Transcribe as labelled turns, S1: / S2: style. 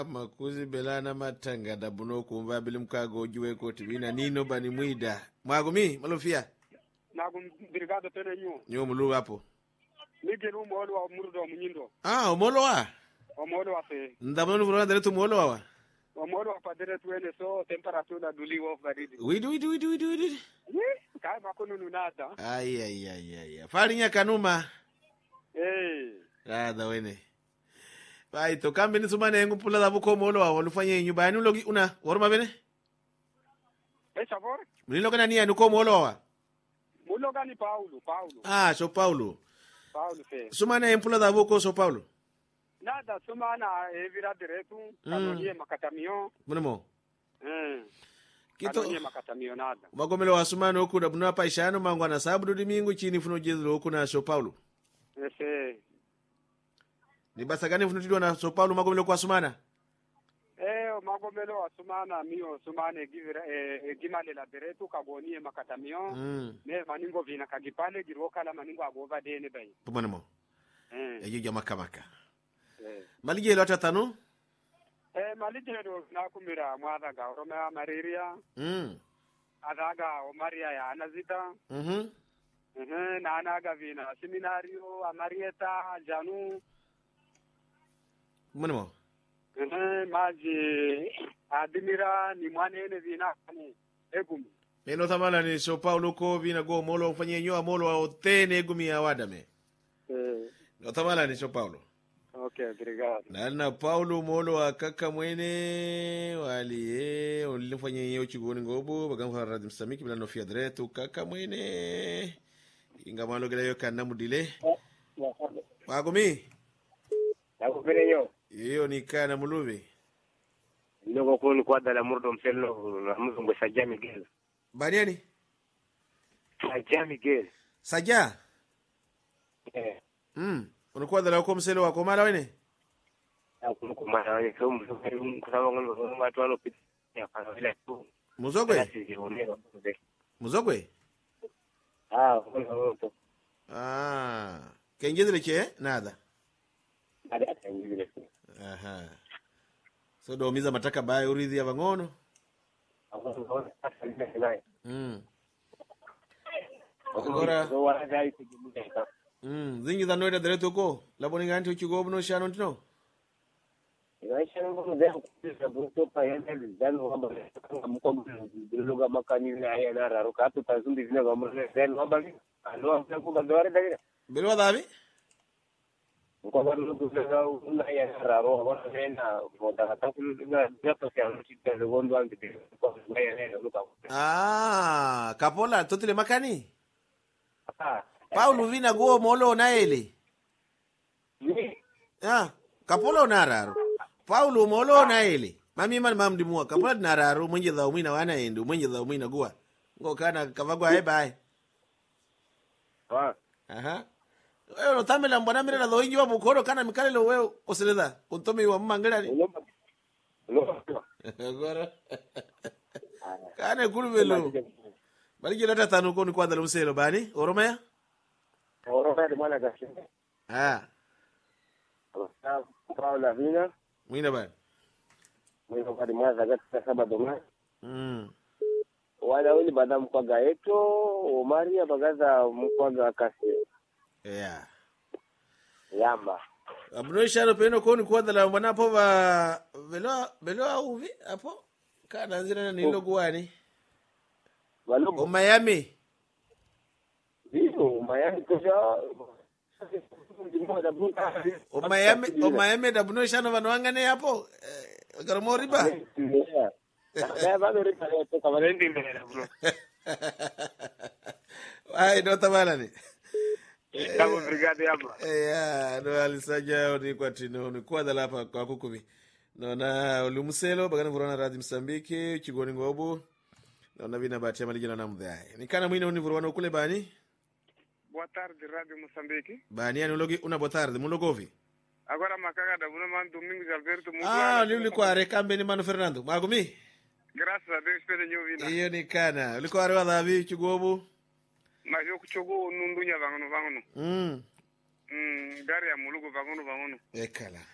S1: Makuzi belana matanga da buno kumva bilim kago juwe ko tibina nino bani muida. Mwagumi malofia.
S2: Nagum brigada tene nyo.
S1: Nyo mulu hapo.
S2: Nigelu molo wa murdo munyindo.
S1: Omolo wa.
S2: Omolo wa fe.
S1: Ndabano vurona dere tu molo wa.
S2: Omolo wa padere tuene so temperatura duli wo baridi.
S1: Widu.
S2: Kai makono nunada.
S1: Ai. Farinya kanuma. Rada wene. Bai to kambe ni sumane ngupula da buko molo wa olufanye nyumbani ulogi una worma bene?
S2: Sabor?
S1: Mlilo kana nia nuko molo wa.
S2: Mulo gani Paulo.
S1: So Paulo.
S2: Paulo fe.
S1: Sumane empula da buko so Paulo.
S2: Nada sumana evira direto, kanonie makatamio.
S1: Munemo. Kito
S2: Kanonie makatamio nada.
S1: Magomelo wa sumane oku da buna paishano mangwana sabudu dimingu chini funo jezo oku na so Paulo.
S2: Ese.
S1: Ni basa gani funutidwa na so Paulo magomelo kwa sumana?
S2: Magomelo wa sumana mio sumane givira gimale la direto kagonie makatamio. Ne maningo vina kagipale giroka la maningo agova dene bai.
S1: Pumanemo. Ejo maka. Malige lo tatanu?
S2: Malige lo nakumira mwada ga Romea Mariria. Adaga o Maria ya Anazita. Na anaga vina seminario Amarieta Janu.
S1: Munemo.
S2: Maji adimira ni mwanene vina kani egumi.
S1: Eno tamala ni so Paulo ko vina go molo mfanye nyoa molo wa otene egumi ya wadame. No tamala ni so Paulo.
S2: Okay, obrigado.
S1: Na Paulo molo wa kaka mwene wali olifanye nyoa chigoni ngobo bagamfa radio msamiki bila nofia dretu kaka mwene ingamalo gele yo kana mudile. Magumi.
S3: Nakupele nyo.
S1: Iyo ni kana muluvi.
S3: Ndogo kuni kwa dala murdo mselo na mzungu Sajja Miguel.
S1: Baniani?
S3: Sajja Miguel.
S1: Sajja? Unakuwa dala uko mselo wako mara wene?
S3: Uko mara wene. Kusama ngono watu wano piti.
S1: Muzogwe? Muzogwe? Kenjezile che? Nada. Aha. So do miza mataka bae urithi ya vangono. Agora. Zingi za noida direto ko. Laboni ganti uchigo no shano ntino.
S3: Shano de bruto pa yende dano hamba mko biluga makani na yana raro ka tu tazumbi zina gamre den hamba alo amna ko bandware dagina.
S1: Bilwa davi?
S3: Ko baru kulega una yana raro wana nena moda hata kulega jato kya chita legondo ande ko yana luka.
S1: Kapola totile makani? Paulo vina go molo na ele. Kapola nararo. Paulo molo na ele. Mami mamdi muwa kapola nararo mwenye za umina wana endo mwenye za umina gua. Ngo kana kavagwa bye. Aha. Wewe no tamela mbona mira do inyo mukoro kana mikale lo wewe oseleda. Untomi wa mangala ni. Agora. Kana kulubelo. Bali lata tanu ko ni kwa dalo mselo bani? Oromea?
S3: Oromea de mwana gashi. Paula vina.
S1: Mwina bani.
S3: Mwina kwa mwana gashi sábado mais. Wala wili badam kwa gaeto, o Maria bagaza mkwaga kasi. Yamba.
S1: Abno isharo peno ko ni kwa dala mbona po ba velo uvi hapo? Kana nzira ni logo wani? O Miami.
S3: Miami koja
S1: O Miami da buno shano vanwangane hapo. Garmo riba.
S3: Bado riba to kawarendi mbele bro.
S1: Ai ndo tabala ni.
S3: Kama brigade hapa.
S1: Ndo alisaja ni kwa tino ni kwa dala hapa kwa kukumi. Na ulimuselo bagana vurana radio Msambiki chigoni ngobo. Na vina bahati malijana na mdhae. Nikana mwina univurwana ukule bani?
S2: Boa tarde, Radio Moçambique.
S1: Bani yani ulogi una boa tarde, mulogovi.
S2: Agora macaca da Bruno Man Domingos Alberto
S1: Mundo. Lili kwa rekambe ni Mano Fernando. Magumi?
S2: Graças a Deus pela nyovina.
S1: Iyo ni kana. Liko arwa dhabi chugobu?
S2: Mas eu chugo nundunya vangono. Gari ya mulugo vangono.
S1: Ekala.